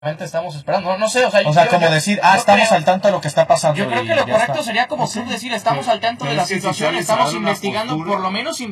estamos esperando, no sé, o sea, decir, estamos al tanto de lo que está pasando. Yo creo que lo correcto sería como club decir, estamos al tanto de la situación, estamos investigando, por lo menos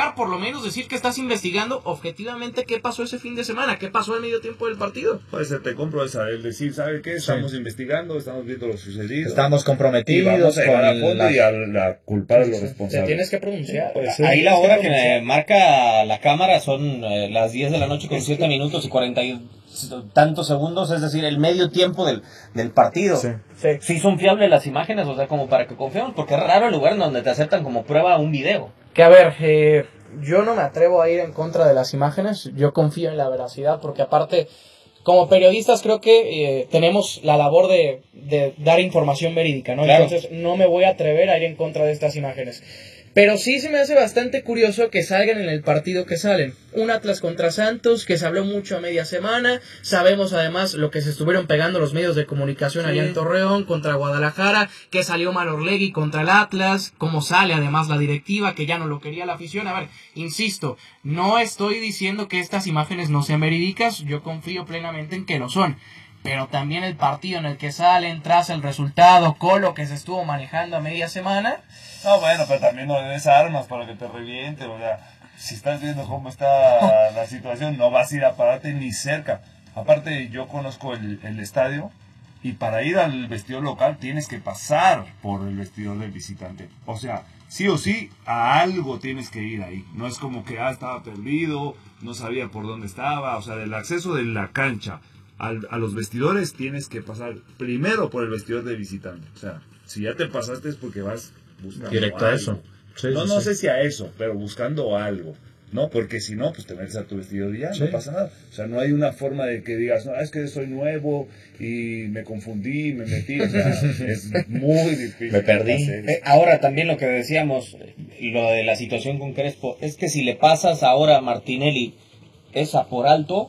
decir que estás investigando objetivamente qué pasó ese fin de semana, qué pasó al medio tiempo del partido. Pues te compro el decir, ¿sabe qué? Estamos investigando, estamos viendo lo sucedido. Estamos comprometidos y vamos a llegar a fondo y a culpar a los responsables. Te tienes que pronunciar. Ahí la hora que marca la cámara son las 10 de la noche con 7 minutos y 40 y tantos segundos, es decir, el medio tiempo del partido. Sí son fiables las imágenes, o sea, como para que confiemos, porque es raro el lugar en donde te aceptan como prueba un video. Que a ver, yo no me atrevo a ir en contra de las imágenes, yo confío en la veracidad, porque aparte, como periodistas creo que tenemos la labor de dar información verídica, ¿no? Claro. Entonces no me voy a atrever a ir en contra de estas imágenes. Pero sí se me hace bastante curioso que salgan en el partido que salen. Un Atlas contra Santos, que se habló mucho a media semana. Sabemos además lo que se estuvieron pegando los medios de comunicación allá en Torreón, contra Guadalajara, que salió Malorlegui contra el Atlas, cómo sale además la directiva, que ya no lo quería la afición. A ver, insisto, no estoy diciendo que estas imágenes no sean verídicas, yo confío plenamente en que lo son. Pero también el partido en el que salen, tras el resultado, con lo que se estuvo manejando a media semana. No, bueno, pero también no le des armas para que te reviente, o sea, si estás viendo cómo está la situación, no vas a ir a pararte ni cerca. Aparte, yo conozco el estadio, y para ir al vestidor local tienes que pasar por el vestidor del visitante. O sea, sí o sí, a algo tienes que ir ahí. No es como que, estaba perdido, no sabía por dónde estaba, o sea, del acceso de la cancha a los vestidores tienes que pasar primero por el vestidor de visitante. O sea, si ya te pasaste es porque vas buscando directo algo. a eso. Sí, no sé si a eso, pero buscando algo. No, porque si no, pues te metes a tu vestidor y ya, no pasa nada. O sea, no hay una forma de que digas, no, es que soy nuevo y me confundí, me metí. O sea, es muy difícil. Me perdí. Ahora también lo que decíamos, lo de la situación con Crespo, es que si le pasas ahora a Martinelli esa por alto,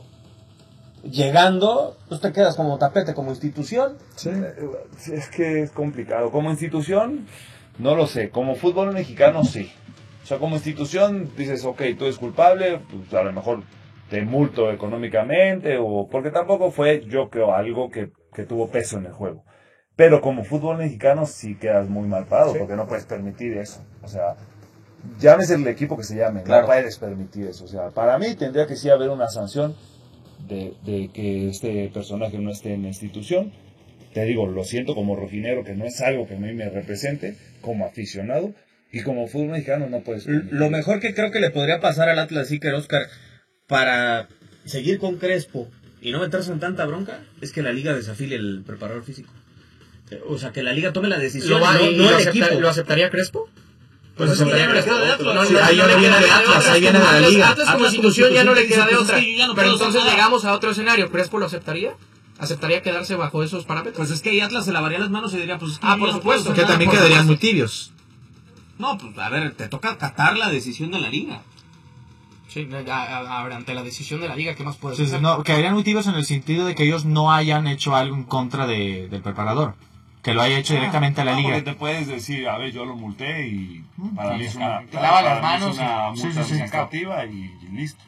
llegando, pues te quedas como tapete, como institución. Sí, es que es complicado. Como institución, no lo sé. Como fútbol mexicano, sí. O sea, como institución, dices, ok, tú eres culpable, pues a lo mejor te multo económicamente, o porque tampoco fue, yo creo, algo que tuvo peso en el juego. Pero como fútbol mexicano, sí quedas muy mal parado, porque no puedes permitir eso. O sea, llámese el equipo que se llame, no puedes permitir eso. O sea, para mí tendría que sí haber una sanción de que este personaje no esté en la institución. Te digo, lo siento como rojinegro, que no es algo que a mí me represente, como aficionado, y como fútbol mexicano no puedes. Lo mejor que creo que le podría pasar al Atlas Iker, Oscar, para seguir con Crespo y no meterse en tanta bronca, es que la liga desafíe el preparador físico. O sea, que la liga tome la decisión, no el equipo. ¿Lo aceptaría Crespo? Pues eso ya no le queda de Atlas. Ahí viene de Atlas, ahí viene de la liga. Atlas como institución ya no le queda de otra. Pero entonces llegamos a otro escenario. ¿Crespo lo aceptaría? ¿Aceptaría quedarse bajo esos parámetros? Pues es que ahí Atlas se lavaría las manos y diría, pues... por supuesto. Que también quedarían muy tibios. No, pues a ver, te toca acatar la decisión de la liga. Sí, ante la decisión de la liga, ¿qué más puedes hacer? No, quedarían muy tibios en el sentido de que ellos no hayan hecho algo en contra del preparador. Que lo haya hecho directamente a la liga. Porque te puedes decir, a ver, yo lo multé y para mí es una... Te lava las manos. Es una multa administrativa y listo.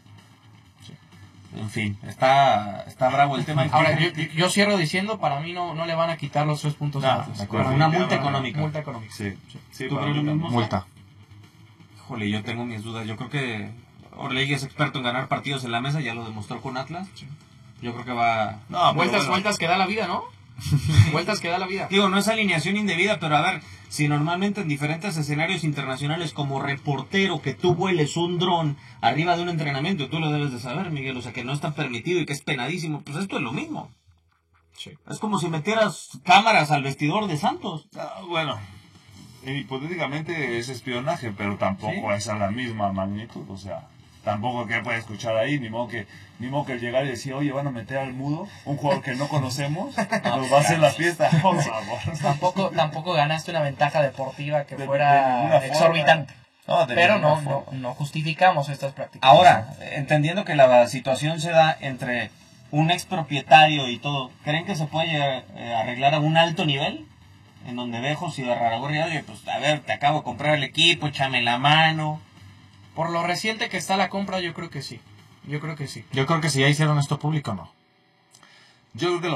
En fin, está bravo el tema. Ahora, yo cierro diciendo, para mí no le van a quitar los 3 puntos a Atlas. Una multa económica. Sí, ¿Tú crees lo mismo? Multa. Híjole, yo tengo mis dudas. Yo creo que Orlegui es experto en ganar partidos en la mesa, ya lo demostró con Atlas. Yo creo que va... No, vueltas que da la vida, ¿no? Vueltas que da la vida. Digo, no es alineación indebida, pero a ver, si normalmente en diferentes escenarios internacionales como reportero que tú vueles un dron arriba de un entrenamiento, tú lo debes de saber, Miguel, o sea que no está permitido y que es penadísimo, pues esto es lo mismo. Sí. Es como si metieras cámaras al vestidor de Santos. Bueno, hipotéticamente es espionaje, pero tampoco es a la misma magnitud, o sea... Tampoco que puede escuchar ahí, ni modo que el llegar y decir, oye, van a meter al mudo, un jugador que no conocemos, nos va a hacer la fiesta, por favor. Tampoco ganaste una ventaja deportiva que fuera exorbitante. Pero no justificamos estas prácticas. Ahora, entendiendo que la situación se da entre un expropietario y todo, ¿creen que se puede arreglar a un alto nivel? En donde Bejos y Barragorri, oye, pues a ver, te acabo de comprar el equipo, échame la mano. Por lo reciente que está la compra, yo creo que sí. Yo creo que si ya hicieron esto público, no. Yo creo que